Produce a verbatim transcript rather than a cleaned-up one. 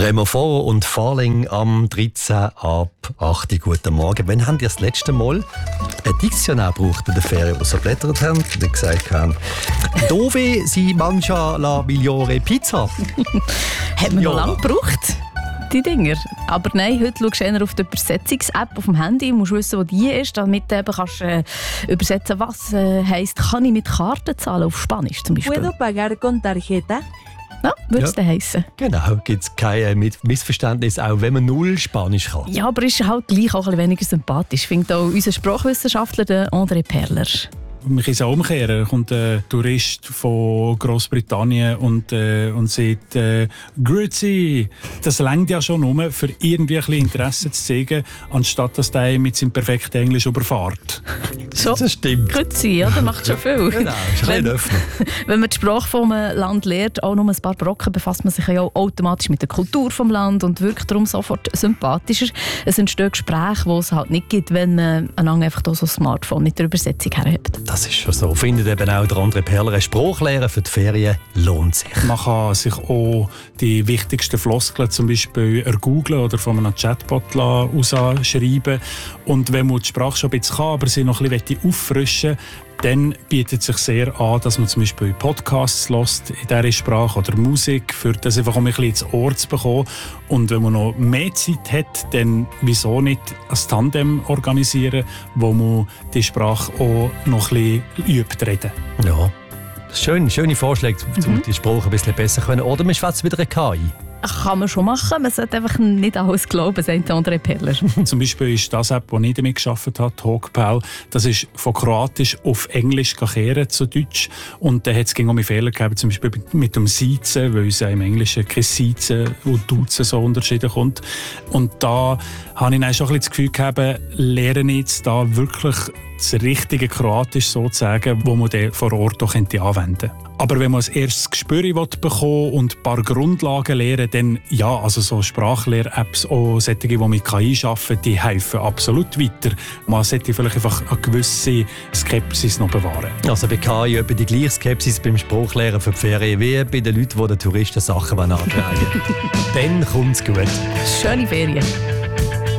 Remo Vor und Farling am dreizehn ab acht Uhr. Guten Morgen. Wann haben ihr das letzte Mal ein Diktionär gebraucht in der Ferien, wo sie geblättert haben und gesagt haben, «Dove si mangia la migliore pizza?» Hat man Ja. noch lange gebraucht, die Dinger. Aber nein, heute schaust du eher auf die Übersetzungs-App auf dem Handy. Du musst wissen, wo die ist, damit du eben kannst, äh, übersetzen was äh, heisst, kann ich mit Karten zahlen, auf Spanisch zum Beispiel. ¿Puedo pagar con tarjeta? Ja, würde es Ja. dann heissen. Genau, gibt es kein äh, Mit- Missverständnis, auch wenn man null Spanisch kann. Ja, aber ist halt gleich auch ein bisschen weniger sympathisch. Findet auch unser Sprachwissenschaftler, der André Perler. Man kann es auch umkehren. Kommt ein Tourist von Großbritannien und, äh, und sagt äh, «Grüezi!» Das reicht ja schon um, für irgendwie ein bisschen Interesse zu zeigen, anstatt dass der mit seinem perfekten Englisch überfährt. So, Das stimmt. Grüezi, ja, das macht schon viel. Genau, ist ein Wenn- bisschen Öffnung. Wenn man die Sprache vom Land lernt, auch nur ein paar Brocken, befasst man sich ja auch automatisch mit der Kultur vom Land und wirkt darum sofort sympathischer. Es entstehen Gespräche, die es halt nicht gibt, wenn man einander einfach so ein Smartphone mit der Übersetzung herhebt. Das ist schon so. Findet eben auch der André Perler, eine Sprachlehre für die Ferien lohnt sich. Man kann sich auch die wichtigsten Floskeln zum Beispiel ergoogeln oder von einem Chatbot rausschreiben. Und wenn man die Sprache schon ein bisschen kann, aber sie noch ein bisschen auffrischen will, dann bietet es sich sehr an, dass man zum Beispiel Podcasts hört in dieser Sprache oder Musik, für das einfach um ein bisschen ins Ohr zu bekommen. Und wenn man noch mehr Zeit hat, dann wieso nicht ein Tandem organisieren, wo man die Sprache auch noch ein bisschen übt reden. Ja. Schön, schöne Vorschläge, um Mhm. die Sprache ein bisschen besser zu können. Oder man schwätzt wieder eine K I. Kann man schon machen, man sollte einfach nicht alles glauben, sagt André Perler. Zum Beispiel ist das App, die ich damit gearbeitet habe, Talkpal, das ist von Kroatisch auf Englisch kehren zu Deutsch. Und da hat es um Fehler gegeben, zum Beispiel mit dem Siezen, weil es ja im Englischen kein Siezen und Duzen so unterschieden kommt. Und da habe ich dann schon ein bisschen das Gefühl gehabt, lerne ich jetzt da wirklich das richtige Kroatisch sozusagen, wo man dann vor Ort auch anwenden könnte. Aber wenn man als erstes Gespür bekommen und ein paar Grundlagen lernen, dann ja, also so Sprachlehr-Apps, auch solche, die mit K I arbeiten, die helfen absolut weiter. Man sollte vielleicht einfach eine gewisse Skepsis noch bewahren. Also bei K I etwa die gleiche Skepsis beim Sprachlehren für die Ferien wie bei den Leuten, die den Touristen Sachen antragen wollen. Dann kommt es gut. Schöne Ferien.